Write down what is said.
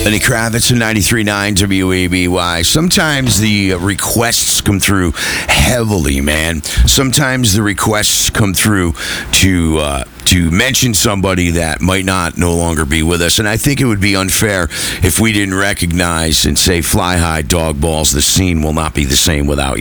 Lenny Kravitz and 93.9 WABY. Sometimes the requests come through heavily, man. Sometimes the requests come through to mention somebody that might not no longer be with us. And I think it would be unfair if we didn't recognize and say, fly high, dog balls, the scene will not be the same without